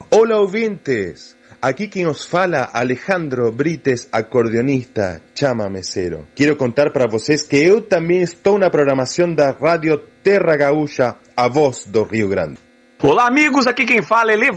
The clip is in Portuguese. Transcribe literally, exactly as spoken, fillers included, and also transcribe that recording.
Olá, ouvintes! Aqui quem os fala, Alejandro Brites, acordeonista, chamamecero. Quero contar para vocês que eu também estou na programação da Rádio Terra Gaúcha, a voz do Rio Grande. Olá, amigos! Aqui quem fala é Lev